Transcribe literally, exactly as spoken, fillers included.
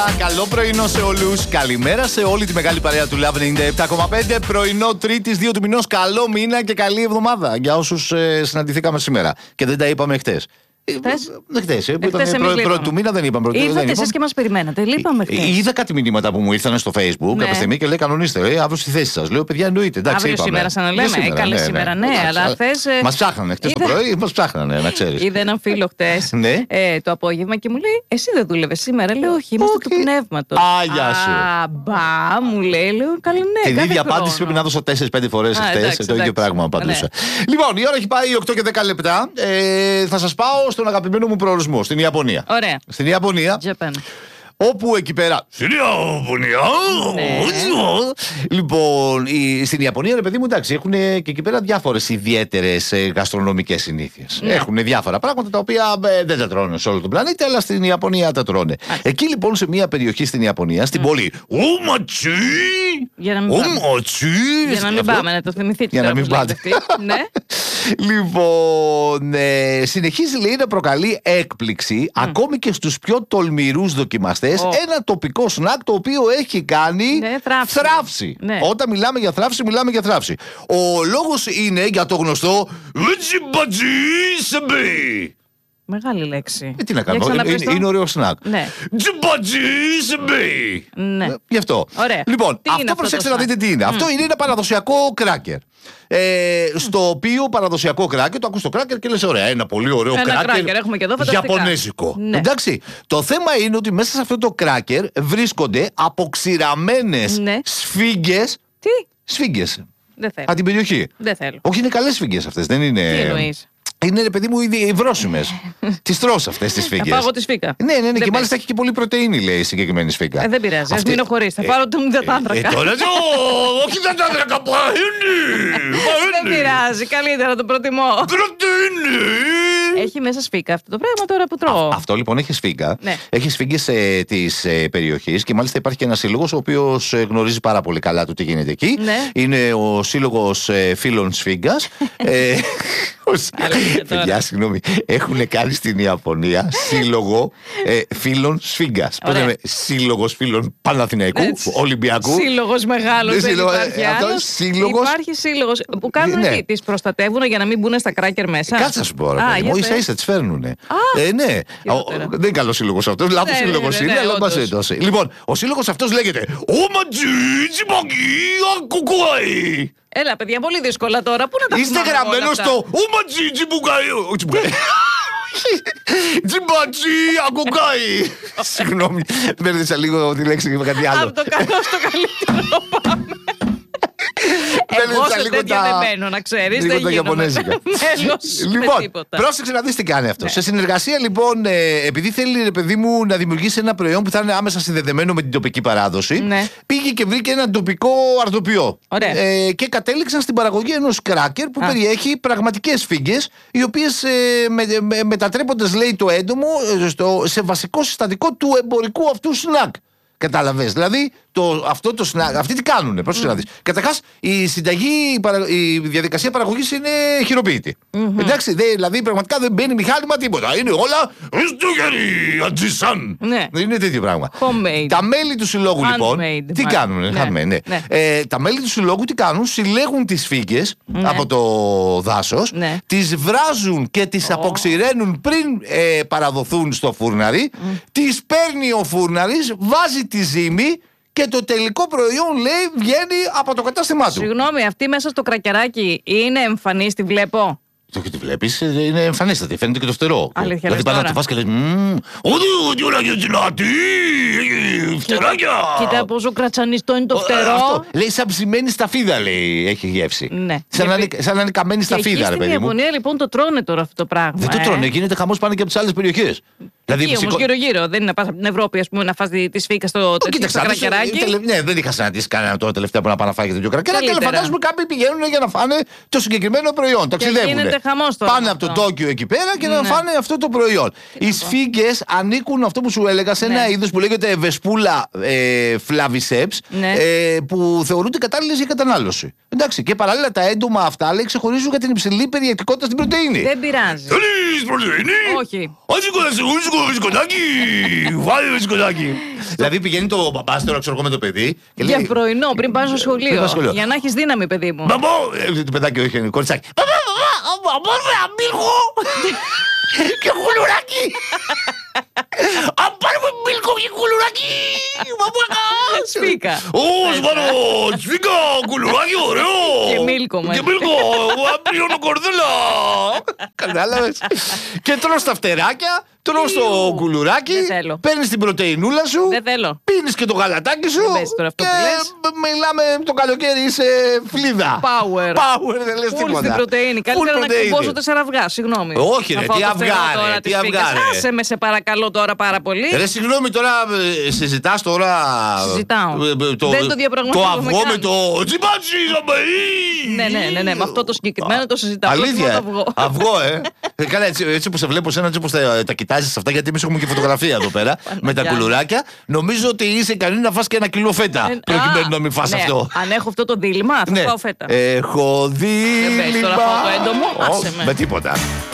Καλό πρωινό σε όλους. Καλημέρα σε όλη τη μεγάλη παρέα του Love ενενήντα επτά κόμμα πέντε. Πρωινό Τρίτης δύο του μηνός. Καλό μήνα και καλή εβδομάδα για όσους ε, συναντηθήκαμε σήμερα και δεν τα είπαμε χτες. Χτες, ε, πρώτη του μήνα δεν είπαμε. Ήρθατε εσείς και μας περιμένατε. Λείπαμε χτες. Είδα κάτι μηνύματα που μου ήρθαν στο Facebook κάποια στιγμή και λέει κανονίστε. Ε, αύριο στη θέση σας. Λέω παιδιά, εννοείται. Εντάξει, αύριο σήμερα, σαν να λέμε. Καλή σήμερα, ναι, αλλά χθες. Μας ψάχνανε χτες το πρωί, μας ψάχνανε, να ξέρεις. Είδα έναν φίλο χτες το απόγευμα και μου λέει εσύ δεν δούλευες σήμερα. Λέω όχι, είμαστε του πνεύματος. Α, γεια σου. Α, μπα, μου λέει. Λέω καλά, ναι. Την ίδια απάντηση πρέπει να δώσω τέσσερις πέντε φορές χτες. Το ίδιο πράγμα απαντούσα. Λοιπόν, η ώρα έχει πάει οκτώ και δέκα λεπτά. Θα σας πάω στον αγαπημένο μου προορισμό, στην Ιαπωνία. Ωραία. Στην Ιαπωνία. Japan. Όπου εκεί πέρα. Στην Ιαπωνία! Ναι. Λοιπόν, η, στην Ιαπωνία, ρε παιδί μου, εντάξει, έχουν και εκεί πέρα διάφορες ιδιαίτερες γαστρονομικές συνήθειες. Ναι. Έχουν διάφορα πράγματα τα οποία ε, δεν τα τρώνε σε όλο τον πλανήτη, αλλά στην Ιαπωνία τα τρώνε. Α. Εκεί λοιπόν, σε μια περιοχή στην Ιαπωνία, στην mm. πόλη Ουματσί! Για να μην πάμε. Για να μην πάμε, να το θυμηθείτε. Για να μην πάτε. Ναι. Λοιπόν, ε, συνεχίζει λέει να προκαλεί έκπληξη mm. ακόμη και στους πιο τολμηρούς δοκιμαστές. Oh. Ένα τοπικό σνακ το οποίο έχει κάνει ναι, θράψη. θράψη. Ναι. Όταν μιλάμε για θράψη, μιλάμε για θράψη. Ο λόγος είναι για το γνωστό Τζιμπατζίσεμπι. Μεγάλη λέξη. Ε, τι να κάνω, είναι, είναι, είναι ωραίο σνακ. Ναι. Τζιμπατζίσεμπι. Ναι. Γι' αυτό. Ωραία. Λοιπόν, τι αυτό προσέξτε να δείτε τι είναι. Mm. Αυτό είναι ένα παραδοσιακό κράκερ. Ε, mm. Στο οποίο παραδοσιακό κράκερ, το ακούς το κράκερ και λες ωραία, ένα πολύ ωραίο ένα κράκερ, κράκερ έχουμε και εδώ, ιαπωνέζικο. Ναι. Εντάξει. Το θέμα είναι ότι μέσα σε αυτό το κράκερ βρίσκονται αποξηραμένες ναι. σφίγγες. Τι? Σφίγγες. Δεν θέλω. Από την περιοχή. Δεν θέλω. Όχι, είναι καλές σφίγγες αυτές, δεν είναι. Τι εννοείς? Είναι ρε παιδί μου οι βρώσιμες. Τις τρως αυτές τις σφίγγες. Θα φάω τη σφίγγα. Ναι, ναι, ναι. Και μάλιστα έχει και πολύ πρωτεΐνη, λέει η συγκεκριμένη σφίγγα. Ε, δεν πειράζει. Ας μείνω χωρίς. Θα φάρω τον υδατάνθρακα. Ε, τώρα όχι υδατάνθρακα, παΐνι. Δεν πειράζει. Καλύτερα το προτιμώ. Πρωτεΐνη. Έχει μέσα σφίγγα αυτό το πράγμα τώρα που τρώω. Αυτό λοιπόν έχει σφίγγα. Ναι. Έχει σφίγγες ε, της ε, περιοχής και μάλιστα υπάρχει και ένας σύλλογος ο οποίος ε, γνωρίζει πάρα πολύ καλά το τι γίνεται εκεί. Ναι. Είναι ο σύλλογος ε, φίλων σφίγγας. ε, Παιδιά, συγγνώμη, έχουν κάνει στην Ιαπωνία σύλλογο ε, φίλων σφίγγας. Πώς λέμε, σύλλογος φίλων Παναθηναϊκού, Ολυμπιακού. Σύλλογος μεγάλος, δεν υπάρχει άλλος. Σύλλογος... Υπάρχει σύλλογος που κάνουν ναι. τι, τις προστατεύουν για να μην μπουν στα κράκερ μέσα. Κάτσε να σου πω, ρε παιδί μου, ίσα ίσα τις φέρνουνε. Ε, ναι, δεν είναι καλός σύλλογος αυτός, λάθος σύλλογος είναι, αλλά μας έντωσε. Λοιπόν, ο σύλλογος αυτός λέγεται Οματζιτζιμπαγκι. Έλα, παιδιά, πολύ δύσκολα τώρα. Πού να τα είστε γραμμένο στο Οματζι Τζιμπουγκάι. Τζιμπατζι Αγκουγκάι. Συγγνώμη, μπέρδεσα λίγο τη λέξη με κάτι άλλο. Από το καλό στο καλύτερο πάμε. Εγώ σε τέτοια δεν μπαίνω, να ξέρεις. Λίγο τα Ιαπωνέζικα. Λοιπόν, πρόσεξε να δεις τι κάνει αυτό. Σε συνεργασία λοιπόν, επειδή θέλει ρε παιδί μου να δημιουργήσει ένα προϊόν που θα είναι άμεσα συνδεδεμένο με την τοπική παράδοση, πήγε και βρήκε έναν τοπικό αρτοποιό. Και κατέληξαν στην παραγωγή ενός κράκερ που περιέχει πραγματικές φίγγες, οι οποίες μετατρέποντας λέει το έντομο σε βασικό συστατικό του εμπορικού αυτού σνακ. Κατάλαβες, δηλαδή το, αυτό το σνακ, αυτοί τι κάνουνε, πρόσεχε να δεις. Καταρχάς η συνταγή, η διαδικασία παραγωγής είναι χειροποίητη. Mm-hmm. Εντάξει, δε, δηλαδή πραγματικά δεν μπαίνει μηχάνημα τίποτα. Είναι όλα στο γερί, ατζισάν. Ναι. Δεν είναι τέτοιο πράγμα. Homemade. Τα μέλη του συλλόγου λοιπόν, handmade, τι κάνουνε, ναι. Handmade, ναι. Ναι. Ε, τα μέλη του συλλόγου τι κάνουν, συλλέγουν τις φύγες ναι. από το δάσος, ναι. τις βράζουν και τις oh. αποξηραίνουν πριν ε, παραδοθούν στο φούρναρι, mm. τις παίρνει ο φούρναρης, βάζει τη ζύμη και το τελικό προϊόν λέει βγαίνει από το κατάστημά του. Συγγνώμη, αυτή μέσα στο κρακεράκι είναι εμφανής, τη βλέπω. Το και τη βλέπεις είναι εμφανίστατη, φαίνεται και το φτερό. Αλήθεια, δηλαδή πάει να τη φας και λέει «Ουδι, ουδι, ουδι, φτεράκια». Κοίτα πόσο κρατσανιστό είναι το φτερό. Αυτό. Λέει σαν ψημένη σταφίδα, λέει, έχει γεύση. Ναι. Σαν να είναι καμένη σταφίδα, ρε παιδί μου. Στην Ιαπωνία λοιπόν το τρώνε τώρα αυτό το πράγμα. Δεν το τρώνε, γίνεται χαμός πάνε και από τις άλλες περιοχές. Δηλαδή, εκεί όμως γύρω-γύρω, δεν είναι να πας από την Ευρώπη ας πούμε, να φας τη σφίγγα στο κρακεράκι. Ναι, δεν είχα συναντήσει κανένα τώρα τελευταία που να πάνε να φάει τέτοιο κρακεράκι, αλλά φαντάζομαι κάποιοι πηγαίνουν για να φάνε το συγκεκριμένο προϊόν. Ταξιδεύουν. Πάνε από το Τόκιο εκεί πέρα και να φάνε αυτό το προϊόν. Οι σφίγγες ανήκουν, αυτό που σου έλεγα, σε ένα είδος που λέγεται Βεσπούλα φλαβισέψ, που θεωρούνται κατάλληλες για κατανάλωση. Εντάξει, και παράλληλα τα έντομα αυτά λέει ξεχωρίζουν για την υψηλή περιεκτικότητα στην πρωτεΐνη. Δεν πειράζει. Θέλεις πρωτεΐνη? Όχι. μπισκοτάκι! Βάλε μπισκοτάκι! Δηλαδή πηγαίνει το μπαμπάς τώρα, ξέρω εγώ, με το παιδί. Για πρωινό, πριν πας στο σχολείο. Για να έχεις δύναμη, παιδί μου. Μπαμπά! Το παιδάκι όχι, είναι κοριτσάκι. Μπαμπά, μπαμπά, μίλκο! Και κουλουράκι! Αν πάρουμε μίλκο και κουλουράκι! Μπαμπάκα! Σφίκα. Ω, σπάνω! Σφίκα! Κουλουράκι, ωραίο! Και μίλκο μέσα. Και μίλκο! Απλήρωνο κορδέλα! Κατάλαβες. Και τρως τα φτεράκια, τρως το κουλουράκι, παίρνεις την πρωτεϊνούλα σου, δεν θέλω. Πίνεις και το γαλατάκι σου και μιλάμε το καλοκαίρι είσαι φλίδα. Power. Power, δεν λες τίποτα. Φουλ στην πρωτεΐνη. Καλύτερα να κουμπώσω τέσσερα αυγά, συγγνώμη. Όχι ρε, τι αυγά ρε, τι αυγά ρε. Άσε με σε παρακαλώ τώρα πάρα πολύ. Ρε συγγνώμη τώρα, συζητάς τώρα. Συζητάω. Δεν το διαπραγματεύομαι. Το αυγό με το τσιμπάτσι, ζαμπαΐ. Ναι, ναι, ναι, ναι, με αυτό το συγκεκριμένο το συζητάω. Αλήθεια, αυγό, ε. Καλά, έτσι όπως σε βλέπω σένα, έτσι όπως τα κοιτάζεις αυτά, γιατί εμείς έχουμε και φωτογραφία εδώ πέρα με τα κουλουράκια. Νομίζω ότι είσαι ικανή να φας και ένα κιλό φέτα. Προκειμένου να μην φας αυτό. Αν έχω αυτό το δίλημα, θα φάω φέτα. Έχω δίλημα. Δεν πες τώρα, φάω το έντομο, άσε με. Με τίποτα.